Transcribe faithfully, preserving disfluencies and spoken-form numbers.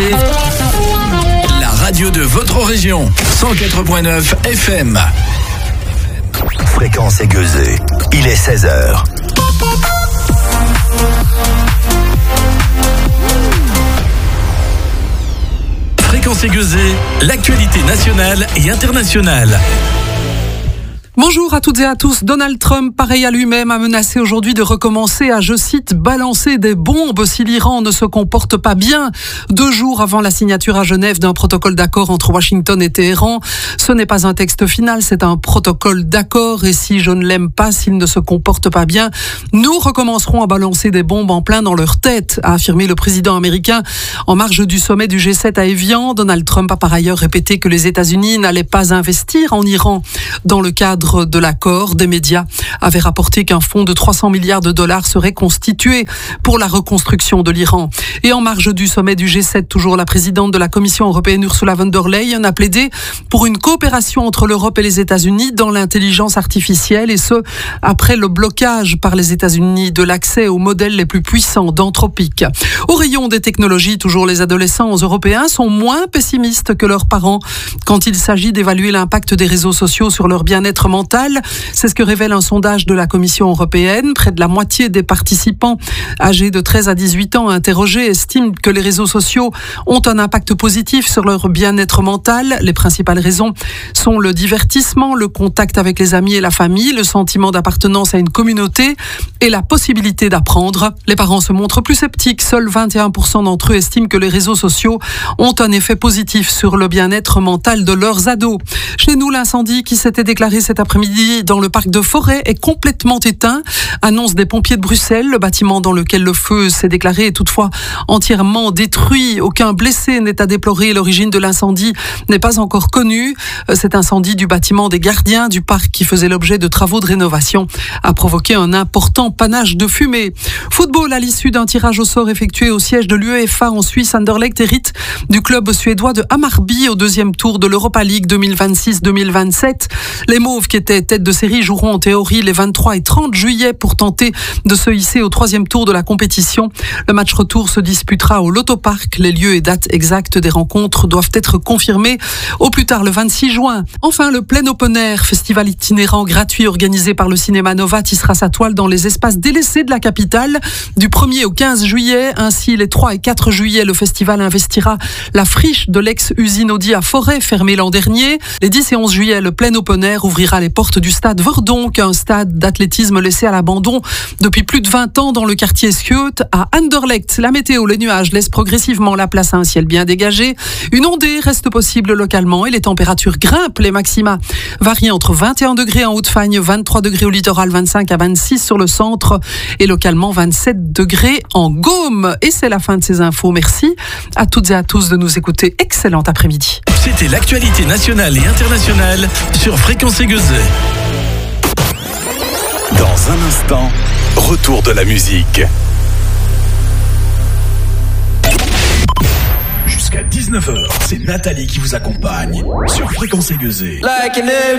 Aiguezé, la radio de votre région. cent quatre point neuf F M. Fréquence Aiguezé, il est seize heures. Fréquence Aiguezé, l'actualité nationale et internationale. Bonjour à toutes et à tous. Donald Trump, pareil à lui-même, a menacé aujourd'hui de recommencer à, je cite, balancer des bombes si l'Iran ne se comporte pas bien. Deux jours avant la signature à Genève d'un protocole d'accord entre Washington et Téhéran. Ce n'est pas un texte final, c'est un protocole d'accord. Et si je ne l'aime pas, s'il ne se comporte pas bien, nous recommencerons à balancer des bombes en plein dans leur tête, a affirmé le président américain en marge du sommet du G sept à Évian. Donald Trump a par ailleurs répété que les États-Unis n'allaient pas investir en Iran dans le cadre de l'accord. Des médias avaient rapporté qu'un fonds de trois cents milliards de dollars serait constitué pour la reconstruction de l'Iran. Et en marge du sommet du G sept, toujours la présidente de la Commission européenne Ursula von der Leyen a plaidé pour une coopération entre l'Europe et les États-Unis dans l'intelligence artificielle, et ce, après le blocage par les États-Unis de l'accès aux modèles les plus puissants d'Anthropic. Au rayon des technologies, toujours les adolescents européens sont moins pessimistes que leurs parents quand il s'agit d'évaluer l'impact des réseaux sociaux sur leur bien-être mental. C'est ce que révèle un sondage de la Commission européenne. Près de la moitié des participants âgés de treize à dix-huit ans interrogés estiment que les réseaux sociaux ont un impact positif sur leur bien-être mental. Les principales raisons sont le divertissement, le contact avec les amis et la famille, le sentiment d'appartenance à une communauté et la possibilité d'apprendre. Les parents se montrent plus sceptiques. Seuls vingt et un pour cent d'entre eux estiment que les réseaux sociaux ont un effet positif sur le bien-être mental de leurs ados. Chez nous, l'incendie qui s'était déclaré cet après-midi dans le parc de Forêt est complètement éteint. Annonce des pompiers de Bruxelles. Le bâtiment dans lequel le feu s'est déclaré est toutefois entièrement détruit. Aucun blessé n'est à déplorer. L'origine de l'incendie n'est pas encore connue. Cet incendie du bâtiment des gardiens du parc, qui faisait l'objet de travaux de rénovation, a provoqué un important panache de fumée. Football, à l'issue d'un tirage au sort effectué au siège de l'UEFA en Suisse, Anderlecht hérite du club suédois de Hammarby au deuxième tour de l'Europa League deux mille vingt-six deux mille vingt-sept. Les Mauves, qui étaient tête de série, joueront en théorie les vingt-trois et trente juillet pour tenter de se hisser au troisième tour de la compétition. Le match retour se disputera au Lotto Park. Les lieux et dates exactes des rencontres doivent être confirmés au plus tard le vingt-six juin. Enfin, le Plein Open Air, festival itinérant gratuit organisé par le Cinéma Nova, tissera sa toile dans les espaces délaissés de la capitale du premier au quinze juillet. Ainsi, les trois et quatre juillet, le festival investira la friche de l'ex-usine Audi à Forêt, fermée l'an dernier. Les dix et onze juillet, le Plein Open Air ouvrira les portes du stade Verdonk, un stade d'athlétisme laissé à l'abandon depuis plus de vingt ans dans le quartier Skjöt à Anderlecht. La météo, les nuages laissent progressivement la place à un ciel bien dégagé. Une ondée reste possible localement et les températures grimpent. Les maxima varient entre vingt et un degrés en Haute-Fagne, vingt-trois degrés au littoral, vingt-cinq à vingt-six sur le centre et localement vingt-sept degrés en Gaume. Et c'est la fin de ces infos. Merci à toutes et à tous de nous écouter. Excellent après-midi. C'était l'actualité nationale et internationale sur Fréquence Aiguezé. Dans un instant, retour de la musique. Jusqu'à dix-neuf heures, c'est Nathalie qui vous accompagne sur Fréquence Aiguezé. Like an